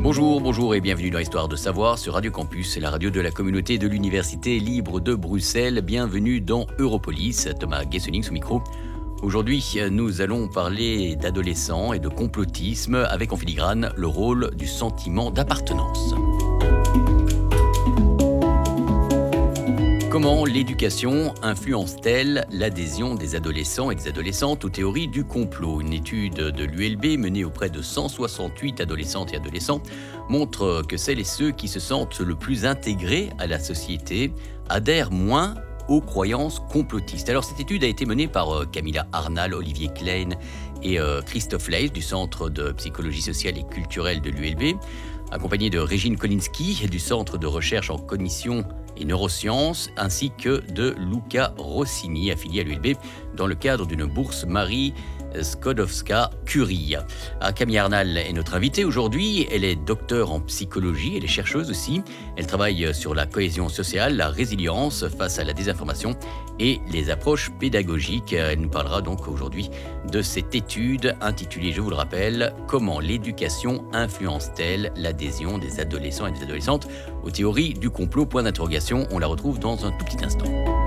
Bonjour et bienvenue dans Histoire de savoir sur Radio Campus, la radio de la communauté de l'Université libre de Bruxelles. Bienvenue dans Europolis, Thomas Guessening sous micro. Aujourd'hui, nous allons parler d'adolescents et de complotisme avec en filigrane le rôle du sentiment d'appartenance. Comment l'éducation influence-t-elle l'adhésion des adolescents et des adolescentes aux théories du complot ? Une étude de l'ULB menée auprès de 168 adolescentes et adolescents montre que celles et ceux qui se sentent le plus intégrés à la société adhèrent moins aux croyances complotistes. Alors cette étude a été menée par Camilla Arnal, Olivier Klein et Christophe Leys du Centre de psychologie sociale et culturelle de l'ULB, accompagné de Régine Kolinski du Centre de recherche en cognition et neurosciences, ainsi que de Luca Rossini, affilié à l'ULB, dans le cadre d'une bourse Marie Skłodowska-Curie. Camilla Arnal est notre invitée aujourd'hui. Elle est docteure en psychologie, elle est chercheuse aussi. Elle travaille sur la cohésion sociale, la résilience face à la désinformation et les approches pédagogiques. Elle nous parlera donc aujourd'hui de cette étude intitulée, je vous le rappelle, « Comment l'éducation influence-t-elle l'adhésion des adolescents et des adolescentes aux théories du complot ?» Point d'interrogation, on la retrouve dans un tout petit instant.